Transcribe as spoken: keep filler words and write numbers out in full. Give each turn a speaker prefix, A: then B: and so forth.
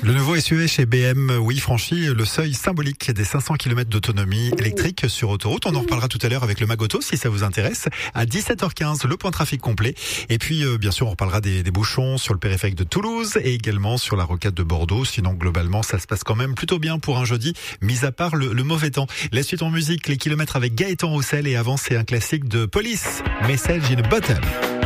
A: Le nouveau S U V chez B M, oui, franchit le seuil symbolique des cinq cents kilomètres d'autonomie électrique sur autoroute. On en reparlera tout à l'heure avec le Magoto si ça vous intéresse. À dix-sept heures quinze, le point trafic complet. Et puis, euh, bien sûr, on reparlera des, des bouchons sur le périphérique de Toulouse et également sur la rocade de Bordeaux. Sinon, globalement, ça se passe quand même plutôt bien pour un jeudi, mis à part le, le mauvais temps. La suite en musique, les kilomètres avec Gaëtan Roussel et avant, c'est un classique de Police, Message in a Bottle.